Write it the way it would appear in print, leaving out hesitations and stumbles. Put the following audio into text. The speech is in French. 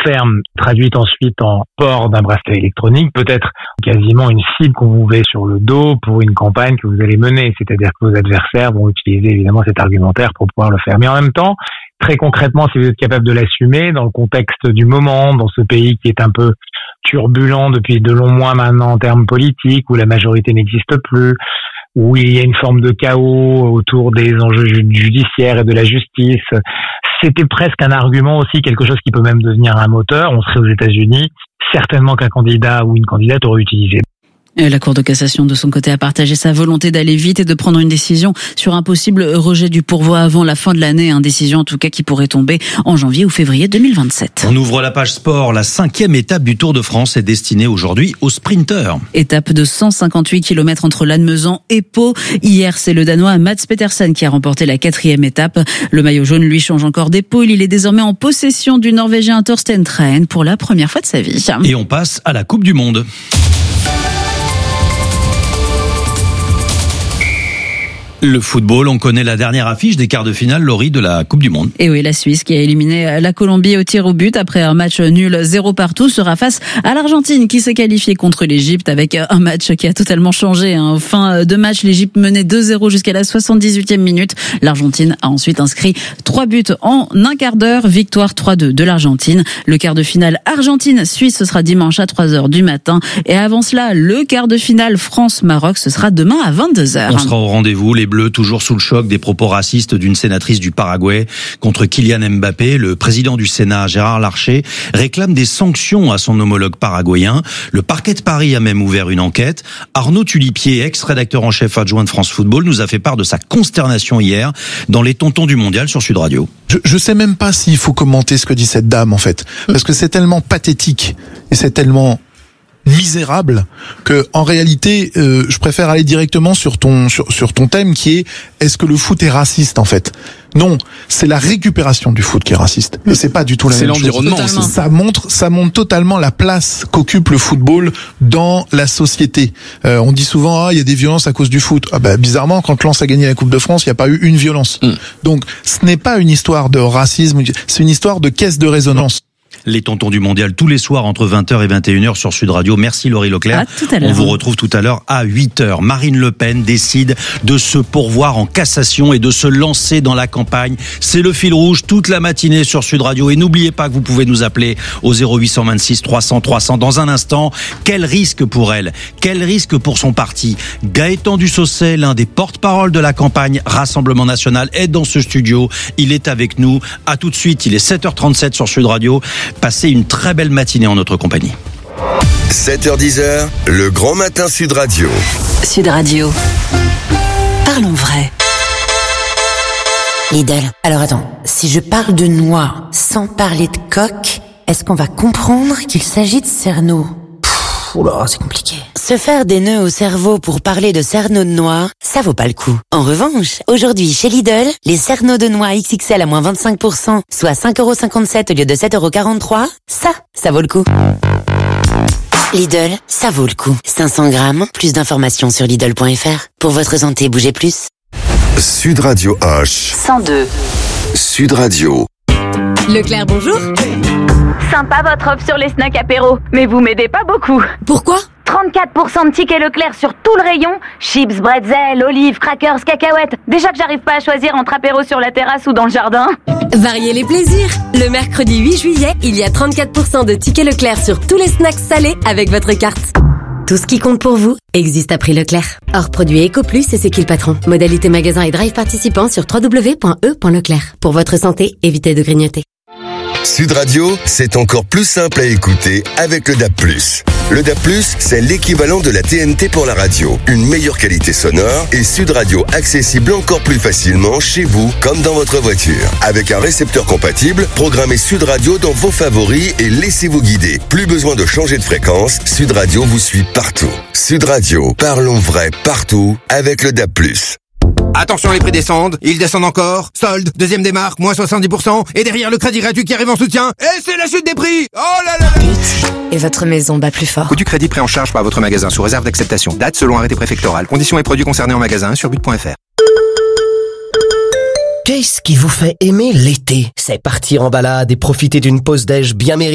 ferme, traduite ensuite en port d'un bracelet électronique, peut être quasiment une cible qu'on vous met sur le dos pour une campagne que vous allez mener. C'est-à-dire que vos adversaires vont utiliser évidemment cet argumentaire pour pouvoir le faire. Mais en même temps, très concrètement, si vous êtes capable de l'assumer dans le contexte du moment, dans ce pays qui est un peu turbulent depuis de longs mois maintenant en termes politiques, où la majorité n'existe plus, où il y a une forme de chaos autour des enjeux judiciaires et de la justice, c'était presque un argument aussi, quelque chose qui peut même devenir un moteur. On serait aux États-Unis, certainement qu'un candidat ou une candidate aurait utilisé. La Cour de cassation, de son côté, a partagé sa volonté d'aller vite et de prendre une décision sur un possible rejet du pourvoi avant la fin de l'année. Une décision, en tout cas, qui pourrait tomber en janvier ou février 2027. On ouvre la page sport. La 5e étape du Tour de France est destinée aujourd'hui aux sprinteurs. Étape de 158 km entre Lannemezan et Pau. Hier, c'est le Danois Mads Pedersen qui a remporté la 4e étape. Le maillot jaune, lui, change encore d'épaule. Il est désormais en possession du Norvégien Torsten Træn pour la première fois de sa vie. Et on passe à la Coupe du Monde. Le football, on connaît la dernière affiche des quarts de finale, Laurie, de la Coupe du Monde. Et oui, la Suisse qui a éliminé la Colombie au tir au but après un match nul 0 partout sera face à l'Argentine qui s'est qualifiée contre l'Égypte avec un match qui a totalement changé. En fin de match, l'Égypte menait 2-0 jusqu'à la 78e minute. L'Argentine a ensuite inscrit 3 buts en un quart d'heure. Victoire 3-2 de l'Argentine. Le quart de finale Argentine-Suisse, ce sera dimanche à 3h du matin. Et avant cela, le quart de finale France-Maroc, ce sera demain à 22h. On sera au rendez-vous. Les Bleus, toujours sous le choc des propos racistes d'une sénatrice du Paraguay contre Kylian Mbappé. Le président du Sénat, Gérard Larcher, réclame des sanctions à son homologue paraguayen. Le parquet de Paris a même ouvert une enquête. Arnaud Tulipier, ex-rédacteur en chef adjoint de France Football, nous a fait part de sa consternation hier dans les Tontons du Mondial sur Sud Radio. Je sais même pas s'il faut commenter ce que dit cette dame, en fait. Parce que c'est tellement pathétique et c'est tellement misérable que en réalité je préfère aller directement sur ton thème qui est est-ce que le foot est raciste en fait. Non, c'est la récupération du foot qui est raciste et c'est pas du tout la même chose. C'est l'environnement aussi. Ça montre totalement la place qu'occupe le football dans la société. On dit souvent il y a des violences à cause du foot. Bizarrement quand Lens a gagné la Coupe de France, il n'y a pas eu une violence. Donc ce n'est pas une histoire de racisme, c'est une histoire de caisse de résonance. Les Tontons du Mondial tous les soirs entre 20h et 21h sur Sud Radio. Merci Laurie Leclerc. On vous retrouve tout à l'heure à 8h. Marine Le Pen décide de se pourvoir en cassation et de se lancer dans la campagne. C'est le fil rouge toute la matinée sur Sud Radio. Et n'oubliez pas que vous pouvez nous appeler au 0826 300 300. Dans un instant, quel risque pour elle? Quel risque pour son parti? Gaëtan Dussaucet, l'un des porte-parole de la campagne Rassemblement National, est dans ce studio. Il est avec nous. À tout de suite. Il est 7h37 sur Sud Radio. Passez une très belle matinée en notre compagnie. 7h10, le grand matin Sud Radio. Sud Radio. Parlons vrai. Lidl. Alors attends, si je parle de noix sans parler de coque, est-ce qu'on va comprendre qu'il s'agit de cerneau? Oula, c'est compliqué. Se faire des nœuds au cerveau pour parler de cerneau de noix, ça vaut pas le coup. En revanche, aujourd'hui chez Lidl, les cerneaux de noix XXL à moins 25%, soit 5,57€ au lieu de 7,43€, ça vaut le coup. Lidl, ça vaut le coup. 500 grammes, plus d'informations sur Lidl.fr. Pour votre santé, bougez plus. Sud Radio H. 102. Sud Radio. Leclerc, bonjour. Sympa votre offre sur les snacks apéro, mais vous m'aidez pas beaucoup. Pourquoi ? 34% de tickets Leclerc sur tout le rayon. Chips, bretzel, olives, crackers, cacahuètes. Déjà que j'arrive pas à choisir entre apéro sur la terrasse ou dans le jardin. Variez les plaisirs. Le mercredi 8 juillet, il y a 34% de tickets Leclerc sur tous les snacks salés avec votre carte. Tout ce qui compte pour vous existe à prix Leclerc. Hors produit EcoPlus et c'est qui le patron. Modalité magasin et drive participants sur www.e.leclerc. Pour votre santé, évitez de grignoter. Sud Radio, c'est encore plus simple à écouter avec le DAB+. Le DAB+, c'est l'équivalent de la TNT pour la radio. Une meilleure qualité sonore et Sud Radio accessible encore plus facilement chez vous comme dans votre voiture. Avec un récepteur compatible, programmez Sud Radio dans vos favoris et laissez-vous guider. Plus besoin de changer de fréquence, Sud Radio vous suit partout. Sud Radio, parlons vrai partout avec le DAB+. Attention, les prix descendent, ils descendent encore. Solde, deuxième démarque, moins 70%. Et derrière, le crédit gratuit qui arrive en soutien. Et c'est la chute des prix. Oh là là là. Et votre maison bat plus fort. Coût du crédit pris en charge par votre magasin sous réserve d'acceptation. Date selon arrêté préfectoral. Conditions et produits concernés en magasin sur but.fr. Qu'est-ce qui vous fait aimer l'été? C'est partir en balade et profiter d'une pause déj bien méritée.